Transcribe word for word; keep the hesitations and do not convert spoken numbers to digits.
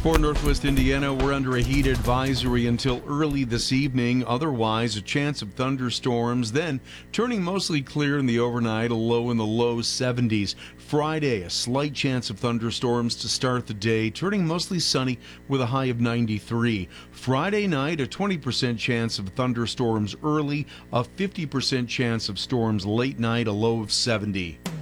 For Northwest Indiana, we're under a heat advisory until early this evening. Otherwise, a chance of thunderstorms, then turning mostly clear in the overnight, a low in the low seventies. Friday, a slight chance of thunderstorms to start the day, turning mostly sunny with a high of ninety-three. Friday night, a twenty percent chance of thunderstorms early, a fifty percent chance of storms late night, a low of seventy.